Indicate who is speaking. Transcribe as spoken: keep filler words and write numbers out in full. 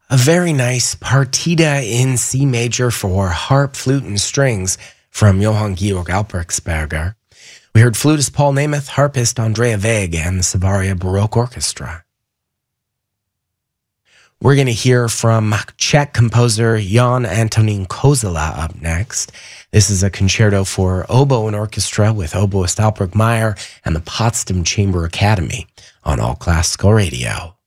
Speaker 1: A very nice partita in C major for harp, flute, and strings from Johann Georg Albrechtsberger. We heard flutist Paul Nemeth, harpist Andrea Weg, and the Savaria Baroque Orchestra. We're going to hear from Czech composer Jan Antonín Kozela up next. This is a concerto for oboe and orchestra with oboist Albrecht Meyer and the Potsdam Chamber Academy on All Classical Radio.